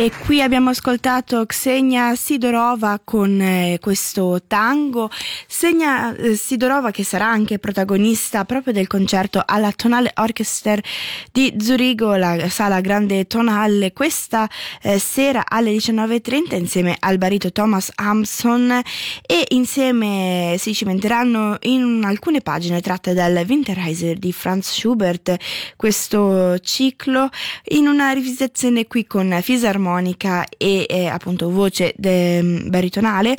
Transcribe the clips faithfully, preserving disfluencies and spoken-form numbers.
E qui abbiamo ascoltato Ksenia Sidorova con eh, questo tango. Ksenia eh, Sidorova, che sarà anche protagonista proprio del concerto alla Tonhalle Orchester di Zurigo, la sala grande Tonhalle, questa eh, sera alle diciannove e trenta insieme al barito Thomas Hampson, e insieme si cimenteranno in alcune pagine tratte dal Winterreise di Franz Schubert, questo ciclo in una rivisitazione qui con fisarmonica e eh, appunto voce de, baritonale,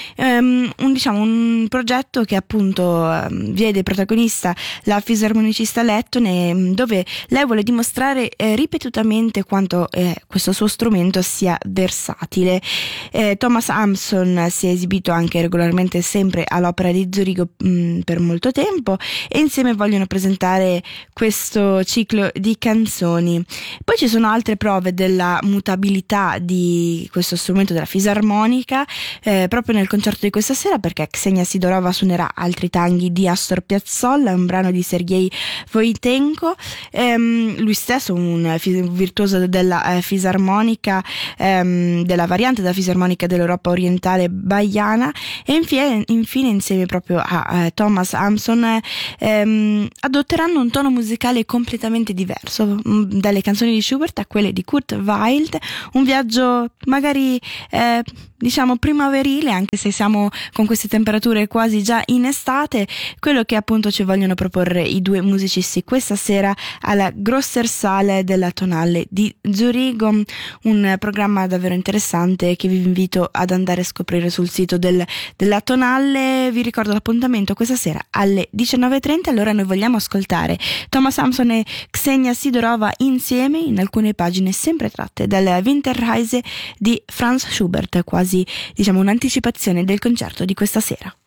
um, un, diciamo un progetto che appunto um, vede protagonista la fisarmonicista lettone, dove lei vuole dimostrare eh, ripetutamente quanto eh, questo suo strumento sia versatile. eh, Thomas Hampson si è esibito anche regolarmente sempre all'Opera di Zurigo mh, per molto tempo, e insieme vogliono presentare questo ciclo di canzoni. Poi ci sono altre prove della mutabilità di questo strumento della fisarmonica eh, proprio nel concerto di questa sera, perché Ksenia Sidorova suonerà altri tanghi di Astor Piazzolla, un brano di Sergei Voitenko, ehm, lui stesso un virtuoso della eh, fisarmonica, ehm, della variante della fisarmonica dell'Europa orientale baiana, e infine, infine insieme proprio a, a Thomas Hampson ehm, adotteranno un tono musicale completamente diverso, mh, dalle canzoni di Schubert a quelle di Kurt Weill, un viaggio magari eh, diciamo primaverile, anche se siamo con queste temperature quasi già in estate, quello che appunto ci vogliono proporre i due musicisti questa sera alla Grosser della Tonhalle di Zurigo, un programma davvero interessante che vi invito ad andare a scoprire sul sito del, della Tonhalle. Vi ricordo l'appuntamento questa sera alle diciannove e trenta. Allora noi vogliamo ascoltare Thomas Hampson e Ksenia Sidorova insieme in alcune pagine sempre tratte dal Winterreise di Franz Schubert, quasi diciamo un'anticipazione del concerto di questa sera.